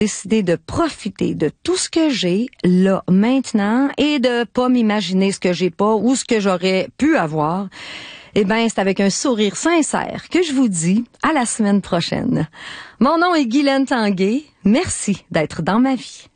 décidé de profiter de tout ce que j'ai là maintenant et de pas m'imaginer ce que j'ai pas ou ce que j'aurais pu avoir. Eh ben, c'est avec un sourire sincère que je vous dis à la semaine prochaine. Mon nom est Guylaine Tanguay. Merci d'être dans ma vie.